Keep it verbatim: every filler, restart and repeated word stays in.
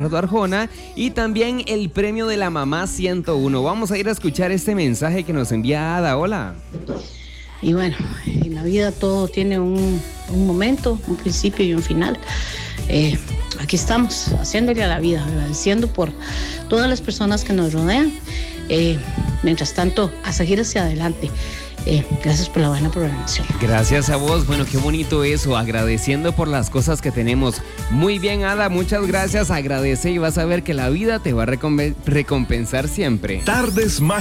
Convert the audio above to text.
Eduardo Arjona y también el premio de la mamá ciento uno. Vamos a ir a escuchar este mensaje que nos envía Ada. Hola. Y bueno, en la vida todo tiene un, un momento, un principio y un final. Eh, aquí estamos, haciéndole a la vida, agradeciendo por todas las personas que nos rodean. Eh, mientras tanto, a seguir hacia adelante. Eh, gracias por la buena programación. Gracias a vos. Bueno, qué bonito eso, agradeciendo por las cosas que tenemos. Muy bien, Ada, muchas gracias. Agradece y vas a ver que la vida te va a recomp- recompensar siempre. Tardes mágicas.